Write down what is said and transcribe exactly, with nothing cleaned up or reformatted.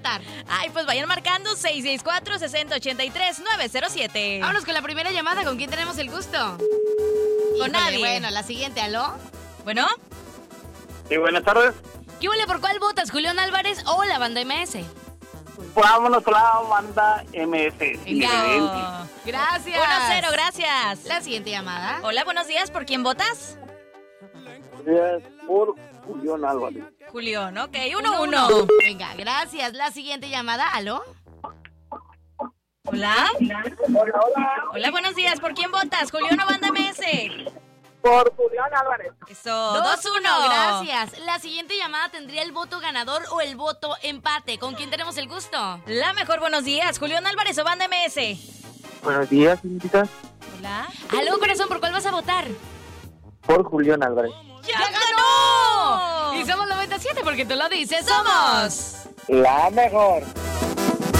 votar? Ay, pues vayan marcando seis seis cuatro, seis cero ocho tres, nueve cero siete. Vámonos con la primera llamada. ¿Con quién tenemos el gusto? Con Híjole, nadie. Bueno, la siguiente, ¿aló? Bueno, Sí, buenas tardes. ¿Qué huele por cuál votas, Julián Álvarez o la banda M S? Vámonos con la banda M S. Venga. Gracias. uno cero, gracias. La siguiente llamada. Hola, buenos días. ¿Por quién votas? Gracias por Julián Álvarez. Julián, ok. Uno, uno, uno. uno. Venga, gracias. La siguiente llamada, ¿aló? Hola. Hola, hola. Hola, buenos días. ¿Por quién votas? Julián o banda M S. Por Julián Álvarez. Eso, dos uno. Gracias. La siguiente llamada tendría el voto ganador o el voto empate. ¿Con quién tenemos el gusto? La mejor, buenos días. Julián Álvarez o banda M S. Buenos días, señorita. Hola. Aló, corazón, ¿por cuál vas a votar? Por Julián Álvarez. ¡Ya, ganó! ganó! Y somos noventa y siete porque tú lo dices, somos... La mejor.